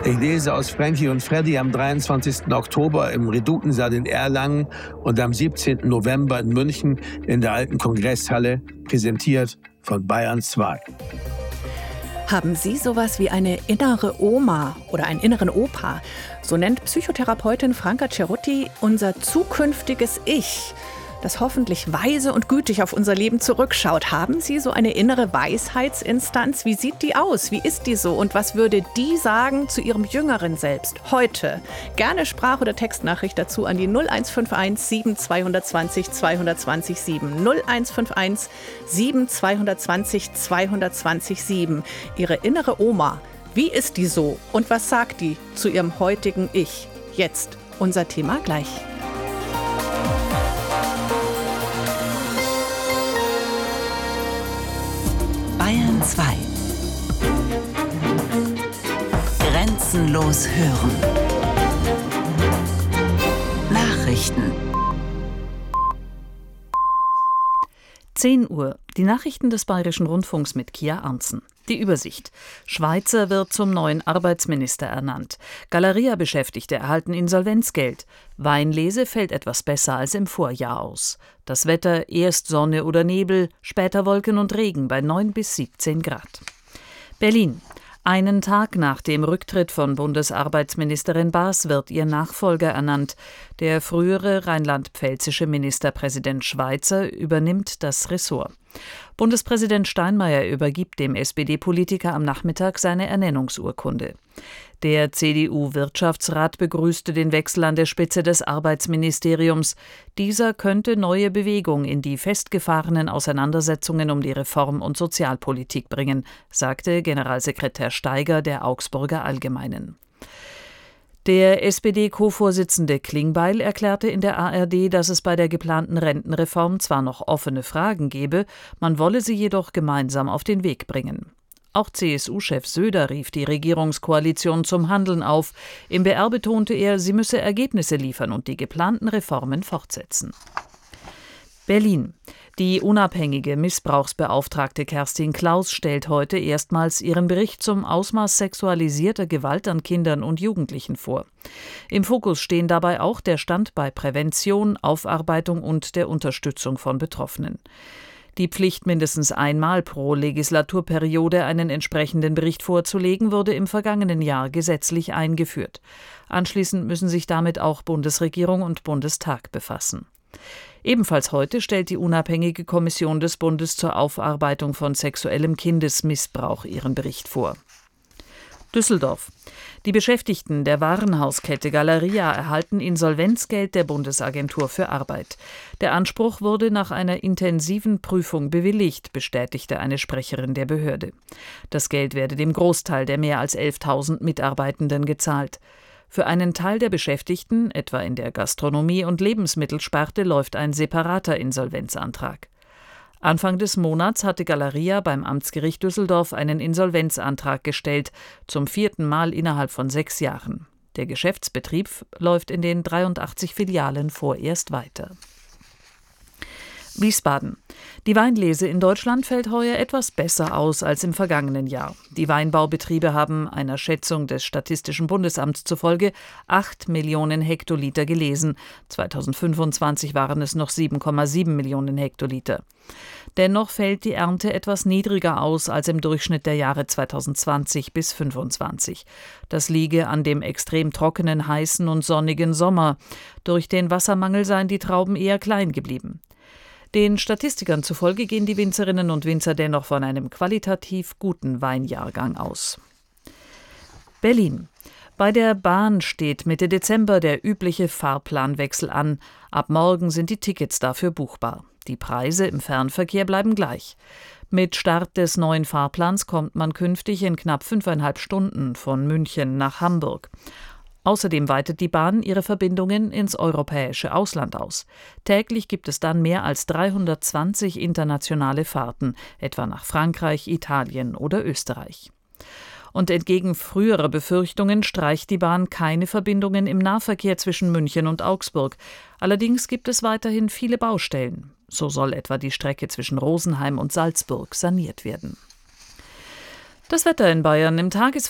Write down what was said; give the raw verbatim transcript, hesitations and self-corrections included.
Ich lese aus Frankie und Freddy am dreiundzwanzigsten Oktober im Redutensaal in Erlangen und am siebzehnten November in München in der alten Kongresshalle, präsentiert von Bayern zwei. Haben Sie sowas wie eine innere Oma oder einen inneren Opa? So nennt Psychotherapeutin Franca Cerutti unser zukünftiges Ich, das hoffentlich weise und gütig auf unser Leben zurückschaut. Haben Sie so eine innere Weisheitsinstanz? Wie sieht die aus? Wie ist die so? Und was würde die sagen zu Ihrem jüngeren Selbst heute? Gerne Sprach- oder Textnachricht dazu an die null eins fünf eins sieben zwei zwei null zwei zwei null sieben. null eins fünf eins sieben zwei zwei null zwei zwei null sieben. Ihre innere Oma, wie ist die so? Und was sagt die zu ihrem heutigen Ich? Jetzt unser Thema gleich. Bayern zwei. Grenzenlos hören. Nachrichten. zehn Uhr. Die Nachrichten des Bayerischen Rundfunks mit Kia Arntzen. Die Übersicht. Schweizer wird zum neuen Arbeitsminister ernannt. Galeria-Beschäftigte erhalten Insolvenzgeld. Weinlese fällt etwas besser als im Vorjahr aus. Das Wetter: erst Sonne oder Nebel, später Wolken und Regen bei neun bis siebzehn Grad. Berlin. Einen Tag nach dem Rücktritt von Bundesarbeitsministerin Baas wird ihr Nachfolger ernannt. Der frühere rheinland-pfälzische Ministerpräsident Schweizer übernimmt das Ressort. Bundespräsident Steinmeier übergibt dem S P D-Politiker am Nachmittag seine Ernennungsurkunde. Der C D U-Wirtschaftsrat begrüßte den Wechsel an der Spitze des Arbeitsministeriums. Dieser könnte neue Bewegung in die festgefahrenen Auseinandersetzungen um die Reform- und Sozialpolitik bringen, sagte Generalsekretär Steiger der Augsburger Allgemeinen. Der S P D-Co-Vorsitzende Klingbeil erklärte in der A R D, dass es bei der geplanten Rentenreform zwar noch offene Fragen gebe, man wolle sie jedoch gemeinsam auf den Weg bringen. Auch C S U-Chef Söder rief die Regierungskoalition zum Handeln auf. Im B R betonte er, sie müsse Ergebnisse liefern und die geplanten Reformen fortsetzen. Berlin. Die unabhängige Missbrauchsbeauftragte Kerstin Klaus stellt heute erstmals ihren Bericht zum Ausmaß sexualisierter Gewalt an Kindern und Jugendlichen vor. Im Fokus stehen dabei auch der Stand bei Prävention, Aufarbeitung und der Unterstützung von Betroffenen. Die Pflicht, mindestens einmal pro Legislaturperiode einen entsprechenden Bericht vorzulegen, wurde im vergangenen Jahr gesetzlich eingeführt. Anschließend müssen sich damit auch Bundesregierung und Bundestag befassen. Ebenfalls heute stellt die unabhängige Kommission des Bundes zur Aufarbeitung von sexuellem Kindesmissbrauch ihren Bericht vor. Düsseldorf. Die Beschäftigten der Warenhauskette Galeria erhalten Insolvenzgeld der Bundesagentur für Arbeit. Der Anspruch wurde nach einer intensiven Prüfung bewilligt, bestätigte eine Sprecherin der Behörde. Das Geld werde dem Großteil der mehr als elftausend Mitarbeitenden gezahlt. Für einen Teil der Beschäftigten, etwa in der Gastronomie- und Lebensmittelsparte, läuft ein separater Insolvenzantrag. Anfang des Monats hatte Galeria beim Amtsgericht Düsseldorf einen Insolvenzantrag gestellt, zum vierten Mal innerhalb von sechs Jahren. Der Geschäftsbetrieb läuft in den dreiundachtzig Filialen vorerst weiter. Wiesbaden. Die Weinlese in Deutschland fällt heuer etwas besser aus als im vergangenen Jahr. Die Weinbaubetriebe haben einer Schätzung des Statistischen Bundesamts zufolge acht Millionen Hektoliter gelesen. zweitausendfünfundzwanzig waren es noch sieben Komma sieben Millionen Hektoliter. Dennoch fällt die Ernte etwas niedriger aus als im Durchschnitt der Jahre zweitausendzwanzig bis zweitausendfünfundzwanzig. Das liege an dem extrem trockenen, heißen und sonnigen Sommer. Durch den Wassermangel seien die Trauben eher klein geblieben. Den Statistikern zufolge gehen die Winzerinnen und Winzer dennoch von einem qualitativ guten Weinjahrgang aus. Berlin. Bei der Bahn steht Mitte Dezember der übliche Fahrplanwechsel an. Ab morgen sind die Tickets dafür buchbar. Die Preise im Fernverkehr bleiben gleich. Mit Start des neuen Fahrplans kommt man künftig in knapp fünfeinhalb Stunden von München nach Hamburg. Außerdem weitet die Bahn ihre Verbindungen ins europäische Ausland aus. Täglich gibt es dann mehr als dreihundertzwanzig internationale Fahrten, etwa nach Frankreich, Italien oder Österreich. Und entgegen früherer Befürchtungen streicht die Bahn keine Verbindungen im Nahverkehr zwischen München und Augsburg. Allerdings gibt es weiterhin viele Baustellen. So soll etwa die Strecke zwischen Rosenheim und Salzburg saniert werden. Das Wetter in Bayern: im Tagesverlauf